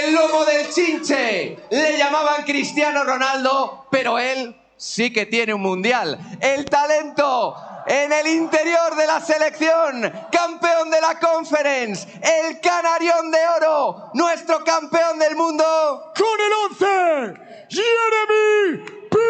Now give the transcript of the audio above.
El lomo del Chinche. Le llamaban Cristiano Ronaldo, pero él sí que tiene un mundial. El talento en el interior de la selección, campeón de la Conference, el canarión de oro, nuestro campeón del mundo. Con el 11, Jeremy